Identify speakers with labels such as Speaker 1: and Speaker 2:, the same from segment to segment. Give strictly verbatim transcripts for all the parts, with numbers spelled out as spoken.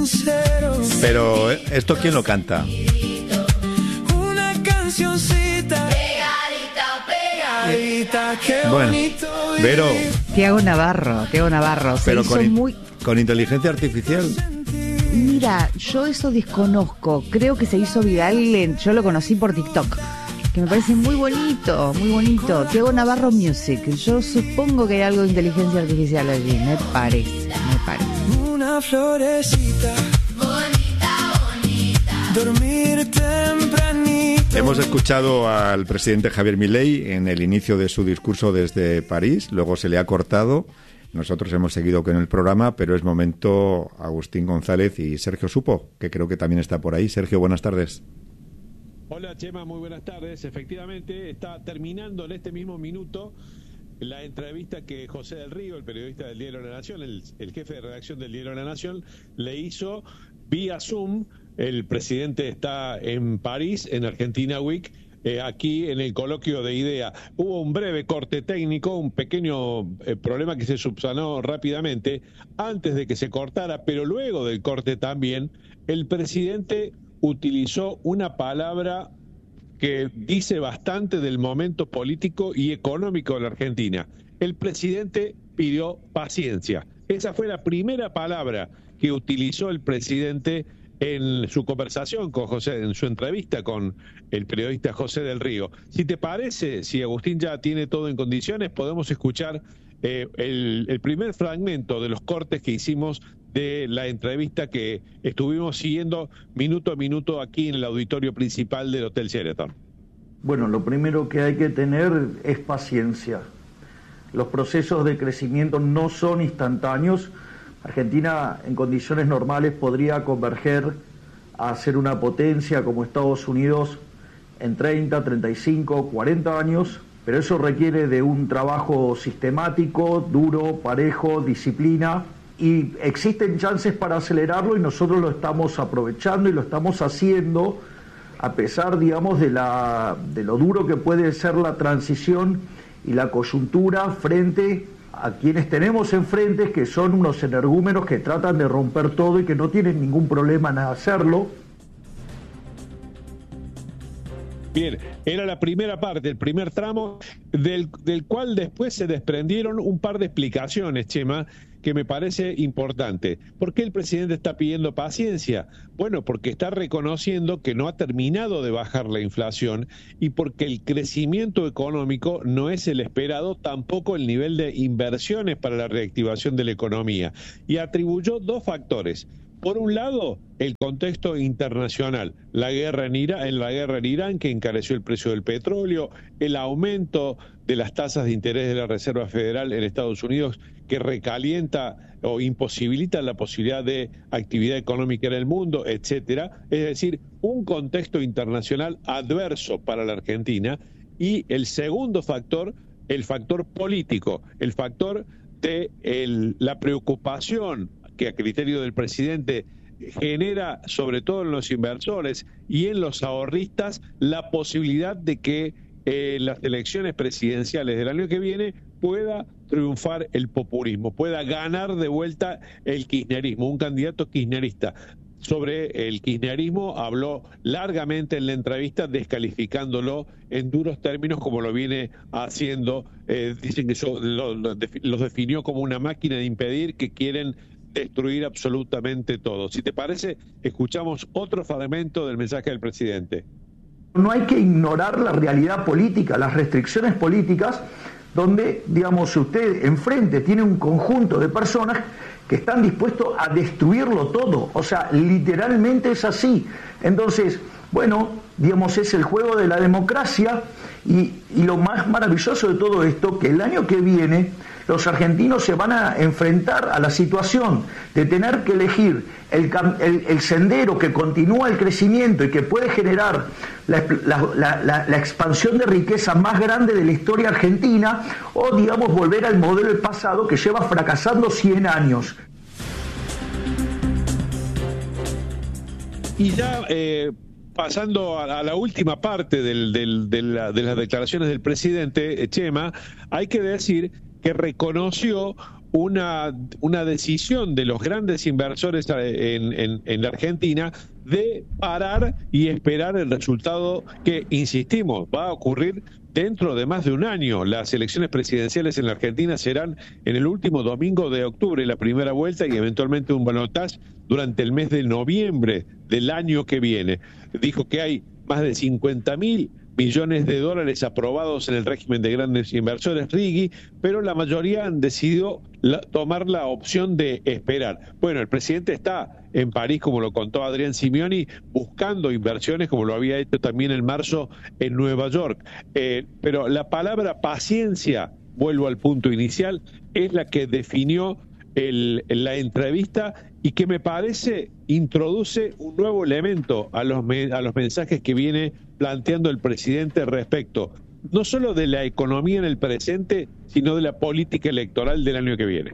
Speaker 1: Pero ¿esto quién lo canta?
Speaker 2: Una cancioncita pegadita, pegadita, qué
Speaker 1: bueno,
Speaker 2: bonito.
Speaker 1: Vero.
Speaker 3: Tiago Navarro, Tiago Navarro. Se
Speaker 1: Pero
Speaker 3: hizo
Speaker 1: con, in-
Speaker 3: muy...
Speaker 1: con inteligencia artificial.
Speaker 3: Mira, yo eso desconozco. Creo que se hizo viral, en... yo lo conocí por TikTok. Que me parece muy bonito, muy bonito. Tiago Navarro Music. Yo supongo que hay algo de inteligencia artificial allí. Me parece, me parece.
Speaker 2: Una florecita bonita, bonita. Dormir tempranito.
Speaker 1: Hemos escuchado al presidente Javier Milei en el inicio de su discurso desde París. Luego se le ha cortado. Nosotros hemos seguido con el programa, pero es momento Agustín González y Sergio Supo, que creo que también está por ahí. Sergio, buenas tardes.
Speaker 4: Hola Chema, muy buenas tardes. Efectivamente, está terminando en este mismo minuto la entrevista que José del Río, el periodista del Diario de la Nación, el, el jefe de redacción del Diario de la Nación, le hizo vía Zoom. El presidente está en París, en Argentina Week, eh, aquí en el coloquio de IDEA. Hubo un breve corte técnico, un pequeño eh, problema que se subsanó rápidamente antes de que se cortara, pero luego del corte también, el presidente utilizó una palabra que dice bastante del momento político y económico de la Argentina. El presidente pidió paciencia. Esa fue la primera palabra que utilizó el presidente en su conversación con José, en su entrevista con el periodista José del Río. Si te parece, si Agustín ya tiene todo en condiciones, podemos escuchar eh, el, el primer fragmento de los cortes que hicimos de la entrevista que estuvimos siguiendo minuto a minuto aquí en el auditorio principal del Hotel Sheraton.
Speaker 5: Bueno, lo primero que hay que tener es paciencia. Los procesos de crecimiento no son instantáneos. Argentina en condiciones normales podría converger a ser una potencia como Estados Unidos en treinta, treinta y cinco, cuarenta años, pero eso requiere de un trabajo sistemático, duro, parejo, disciplina, y existen chances para acelerarlo y nosotros lo estamos aprovechando y lo estamos haciendo a pesar, digamos, de la de lo duro que puede ser la transición y la coyuntura frente a quienes tenemos enfrente, que son unos energúmenos que tratan de romper todo y que no tienen ningún problema en hacerlo.
Speaker 4: Bien, era la primera parte, el primer tramo, del, del cual después se desprendieron un par de explicaciones, Chema, que me parece importante. ¿Por qué el presidente está pidiendo paciencia? Bueno, porque está reconociendo que no ha terminado de bajar la inflación y porque el crecimiento económico no es el esperado, tampoco el nivel de inversiones para la reactivación de la economía. Y atribuyó dos factores. Por un lado, el contexto internacional, la guerra en Irán, en la guerra en Irán que encareció el precio del petróleo, el aumento de las tasas de interés de la Reserva Federal en Estados Unidos que recalienta o imposibilita la posibilidad de actividad económica en el mundo, etcétera. Es decir, un contexto internacional adverso para la Argentina. Y el segundo factor, el factor político, el factor de el, la preocupación que a criterio del presidente genera sobre todo en los inversores y en los ahorristas la posibilidad de que eh, las elecciones presidenciales del año que viene pueda triunfar el populismo, pueda ganar de vuelta el kirchnerismo, un candidato kirchnerista. Sobre el kirchnerismo habló largamente en la entrevista, descalificándolo en duros términos como lo viene haciendo. Eh, dicen que eso, lo, lo, los definió como una máquina de impedir, que quieren destruir absolutamente todo. Si te parece, escuchamos otro fragmento del mensaje del presidente.
Speaker 5: No hay que ignorar la realidad política, las restricciones políticas, donde, digamos, usted enfrente tiene un conjunto de personas que están dispuestos a destruirlo todo. O sea, literalmente es así. Entonces, bueno, digamos, es el juego de la democracia y, y lo más maravilloso de todo esto, que el año que viene los argentinos se van a enfrentar a la situación de tener que elegir el, el, el sendero que continúa el crecimiento y que puede generar la, la, la, la expansión de riqueza más grande de la historia argentina, o, digamos, volver al modelo del pasado que lleva fracasando cien años.
Speaker 4: Y ya eh, pasando a, a la última parte del, del, de, la, de las declaraciones del presidente, Chema, hay que decir que reconoció una, una decisión de los grandes inversores en, en, en la Argentina de parar y esperar el resultado que, insistimos, va a ocurrir dentro de más de un año. Las elecciones presidenciales en la Argentina serán en el último domingo de octubre, la primera vuelta, y eventualmente un balotaje durante el mes de noviembre del año que viene. Dijo que hay más de cincuenta mil millones de dólares aprobados en el régimen de grandes inversores, Righi, pero la mayoría han decidido la, tomar la opción de esperar. Bueno, el presidente está en París, como lo contó Adrián Simioni, buscando inversiones, como lo había hecho también en marzo en Nueva York. Eh, pero la palabra paciencia, vuelvo al punto inicial, es la que definió el, la entrevista y que me parece introduce un nuevo elemento a los, me, a los mensajes que viene planteando el presidente respecto no solo de la economía en el presente, sino de la política electoral del año que viene.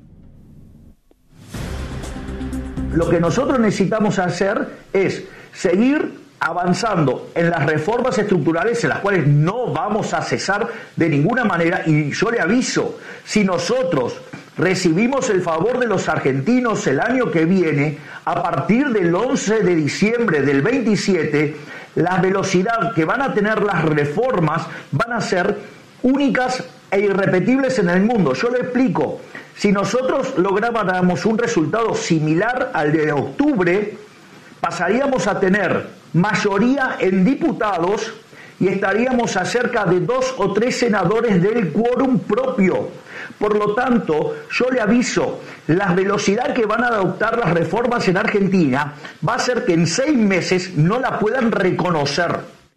Speaker 5: Lo que nosotros necesitamos hacer es seguir avanzando en las reformas estructurales, en las cuales no vamos a cesar de ninguna manera, y yo le aviso, si nosotros recibimos el favor de los argentinos el año que viene, a partir del once de diciembre del veintisiete, la velocidad que van a tener las reformas van a ser únicas e irrepetibles en el mundo. Yo le explico, si nosotros lográramos un resultado similar al de octubre, pasaríamos a tener mayoría en diputados y estaríamos a cerca de dos o tres senadores del quórum propio. Por lo tanto, yo le aviso, la velocidad que van a adoptar las reformas en Argentina va a ser que en seis meses no la puedan reconocer.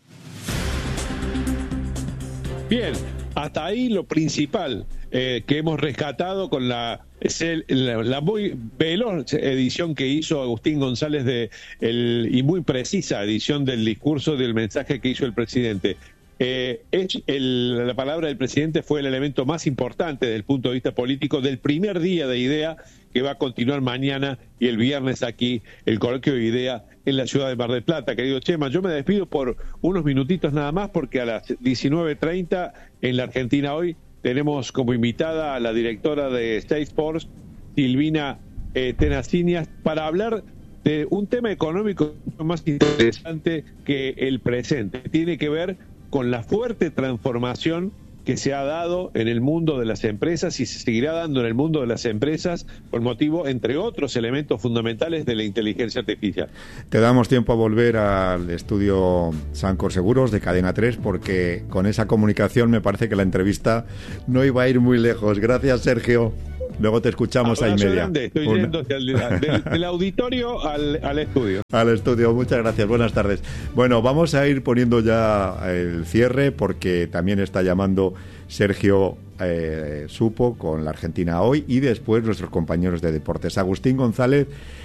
Speaker 4: Bien, hasta ahí lo principal eh, que hemos rescatado con la, la, la muy veloz edición que hizo Agustín González de el, y muy precisa edición del discurso, del mensaje que hizo el presidente. Eh, es el, la palabra del presidente fue el elemento más importante desde el punto de vista político del primer día de IDEA, que va a continuar mañana y el viernes aquí, el coloquio de IDEA en la ciudad de Mar del Plata. Querido Chema, yo me despido por unos minutitos nada más, porque a las diecinueve treinta en la Argentina Hoy tenemos como invitada a la directora de Salesforce, Silvina eh, Tenacinias, para hablar de un tema económico más interesante que el presente. Tiene que ver con la fuerte transformación que se ha dado en el mundo de las empresas y se seguirá dando en el mundo de las empresas por motivo, entre otros elementos fundamentales, de la inteligencia artificial.
Speaker 1: Te damos tiempo a volver al estudio Sancor Seguros de Cadena tres, porque con esa comunicación me parece que la entrevista no iba a ir muy lejos. Gracias, Sergio. Luego te escuchamos ahí media.
Speaker 4: Grande. Estoy
Speaker 1: Una...
Speaker 4: yendo del, del, del auditorio al, al estudio.
Speaker 1: Al estudio, muchas gracias, buenas tardes. Bueno, vamos a ir poniendo ya el cierre, porque también está llamando Sergio eh, Supo con la Argentina Hoy, y después nuestros compañeros de deportes. Agustín González,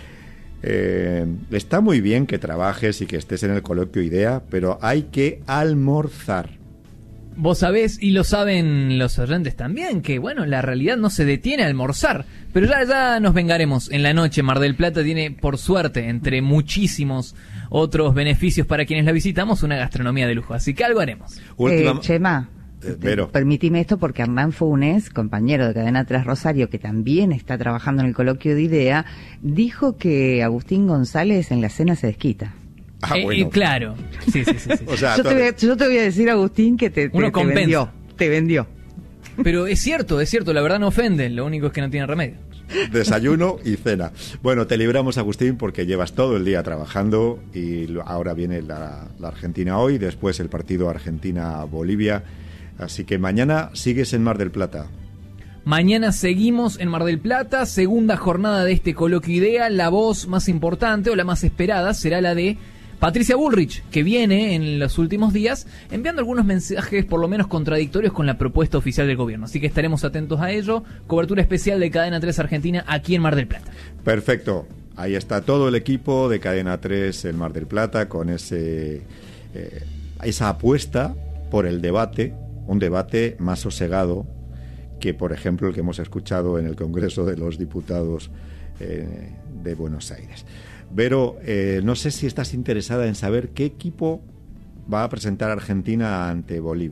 Speaker 1: eh, está muy bien que trabajes y que estés en el coloquio IDEA, pero hay que almorzar.
Speaker 6: Vos sabés, y lo saben los oyentes también, que bueno, la realidad no se detiene a almorzar, pero ya, ya nos vengaremos en la noche. Mar del Plata tiene, por suerte, entre muchísimos otros beneficios para quienes la visitamos, una gastronomía de lujo, así que algo haremos.
Speaker 3: Eh, Chema,
Speaker 1: eh, pero...
Speaker 3: permitime esto, porque Hernán Funes, compañero de Cadena tres Rosario, que también está trabajando en el coloquio de IDEA, dijo que Agustín González en la cena se desquita.
Speaker 1: Ah,
Speaker 6: eh,
Speaker 1: bueno.
Speaker 6: eh, claro, sí, sí, sí, sí.
Speaker 1: O sea,
Speaker 3: yo, te voy a, yo te voy a decir, Agustín, que te, te,
Speaker 6: Uno
Speaker 3: te
Speaker 6: compensa.
Speaker 3: vendió, te vendió.
Speaker 6: Pero es cierto, es cierto, la verdad no ofende, lo único es que no tiene remedio.
Speaker 1: Desayuno y cena. Bueno, te libramos, Agustín, porque llevas todo el día trabajando y ahora viene la, la Argentina Hoy, después el partido Argentina-Bolivia. Así que mañana sigues en Mar del Plata.
Speaker 6: Mañana seguimos en Mar del Plata, segunda jornada de este coloquio IDEA. La voz más importante o la más esperada será la de Patricia Bullrich, que viene en los últimos días enviando algunos mensajes por lo menos contradictorios con la propuesta oficial del gobierno. Así que estaremos atentos a ello. Cobertura especial de Cadena tres Argentina aquí en Mar del Plata.
Speaker 1: Perfecto. Ahí está todo el equipo de Cadena tres en Mar del Plata con ese eh, esa apuesta por el debate, un debate más sosegado que, por ejemplo, el que hemos escuchado en el Congreso de los Diputados eh, de Buenos Aires. Vero, eh, no sé si estás interesada en saber qué equipo va a presentar Argentina ante Bolivia.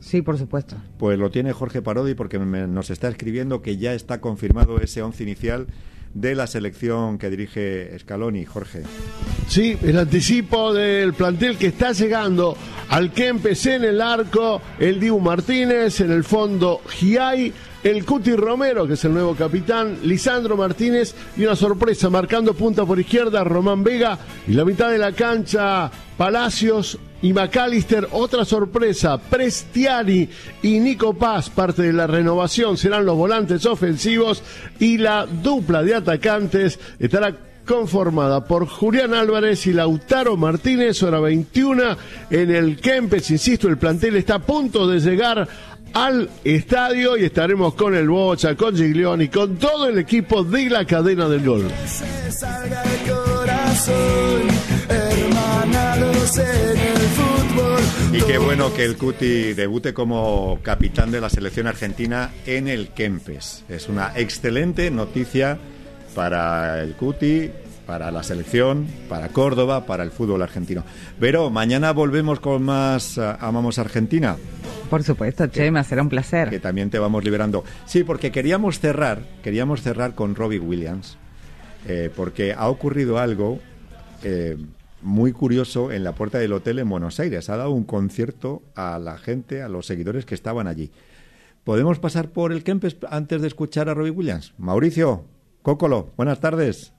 Speaker 3: Sí, por supuesto.
Speaker 1: Pues lo tiene Jorge Parodi porque me, nos está escribiendo que ya está confirmado ese once inicial de la selección que dirige Scaloni, Jorge.
Speaker 7: Sí, el anticipo del plantel que está llegando al Kempes: en el arco, el Dibu Martínez, en el fondo Giai, el Cuti Romero, que es el nuevo capitán, Lisandro Martínez, y una sorpresa, marcando punta por izquierda, Román Vega, y la mitad de la cancha, Palacios y McAllister. Otra sorpresa, Prestiani y Nico Paz, parte de la renovación, serán los volantes ofensivos, y la dupla de atacantes estará conformada por Julián Álvarez y Lautaro Martínez. Hora veintiuno en el Kempes. Insisto, el plantel está a punto de llegar al estadio y estaremos con el Bocha, con Giglioni, con todo el equipo de la cadena del gol.
Speaker 2: Se salga el corazón, hermanados en el fútbol.
Speaker 1: Y qué bueno que el Cuti debute como capitán de la selección argentina en el Kempes. Es una excelente noticia para el Cuti, para la selección, para Córdoba, para el fútbol argentino. Pero mañana volvemos con más uh, Amamos Argentina.
Speaker 3: Por supuesto, Chema, será un placer.
Speaker 1: Que también te vamos liberando. Sí, porque queríamos cerrar, queríamos cerrar con Robbie Williams, eh, porque ha ocurrido algo eh, muy curioso en la puerta del hotel en Buenos Aires. Ha dado un concierto a la gente, a los seguidores que estaban allí. ¿Podemos pasar por el Kempes antes de escuchar a Robbie Williams? Mauricio, Cócolo, buenas tardes.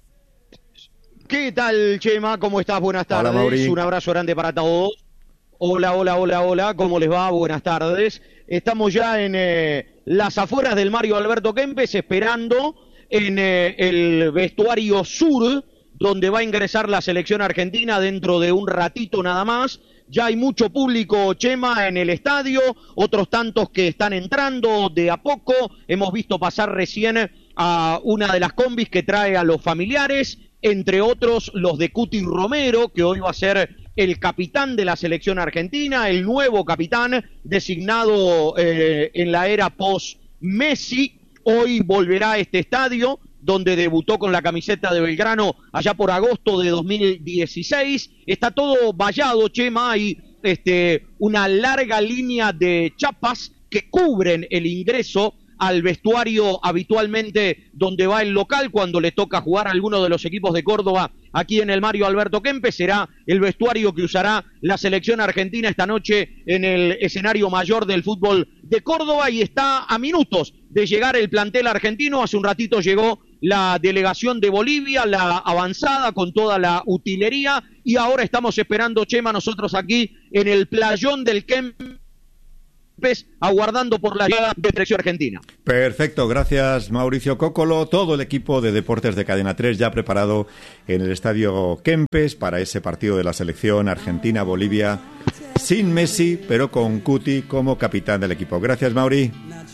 Speaker 8: ¿Qué tal, Chema? ¿Cómo estás? Buenas tardes.
Speaker 1: Hola, Mauri.
Speaker 8: Un abrazo grande para todos. Hola, hola, hola, hola. ¿Cómo les va? Buenas tardes. Estamos ya en eh, las afueras del Mario Alberto Kempes, esperando en eh, el vestuario sur, donde va a ingresar la selección argentina dentro de un ratito nada más. Ya hay mucho público, Chema, en el estadio, otros tantos que están entrando de a poco. Hemos visto pasar recién a una de las combis que trae a los familiares, entre otros los de Cuti Romero, que hoy va a ser el capitán de la selección argentina, el nuevo capitán designado eh, en la era post-Messi. Hoy volverá a este estadio, donde debutó con la camiseta de Belgrano allá por agosto de dos mil dieciséis. Está todo vallado, Chema, hay este, una larga línea de chapas que cubren el ingreso al vestuario habitualmente donde va el local cuando le toca jugar a alguno de los equipos de Córdoba aquí en el Mario Alberto Kempes. Será el vestuario que usará la selección argentina esta noche en el escenario mayor del fútbol de Córdoba, y está a minutos de llegar el plantel argentino. Hace un ratito llegó la delegación de Bolivia, la avanzada con toda la utilería, y ahora estamos esperando, Chema, nosotros aquí en el playón del Kempes, aguardando por la llegada de selección argentina.
Speaker 1: Perfecto, gracias Mauricio Cócolo. Todo el equipo de Deportes de Cadena tres ya preparado en el estadio Kempes para ese partido de la selección Argentina-Bolivia, sin Messi, pero con Cuti como capitán del equipo. Gracias, Mauri.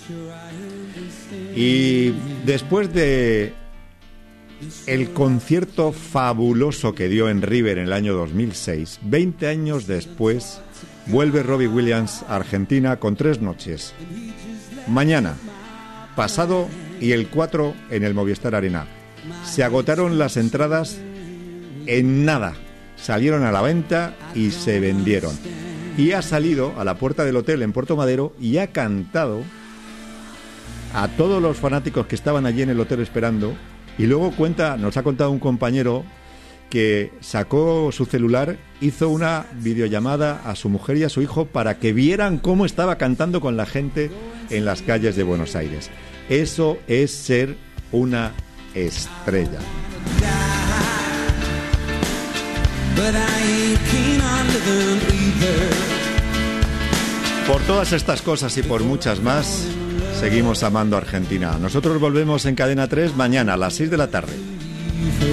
Speaker 1: Y después de el concierto fabuloso que dio en River en el año dos mil seis, veinte años después, vuelve Robbie Williams a Argentina con tres noches. Mañana, pasado y el cuatro en el Movistar Arena. Se agotaron las entradas en nada. Salieron a la venta y se vendieron. Y ha salido a la puerta del hotel en Puerto Madero y ha cantado a todos los fanáticos que estaban allí en el hotel esperando. Y luego cuenta, nos ha contado un compañero que sacó su celular, hizo una videollamada a su mujer y a su hijo para que vieran cómo estaba cantando con la gente en las calles de Buenos Aires. Eso es ser una estrella. Por todas estas cosas y por muchas más, seguimos amando a Argentina. Nosotros volvemos en Cadena tres mañana a las seis de la tarde.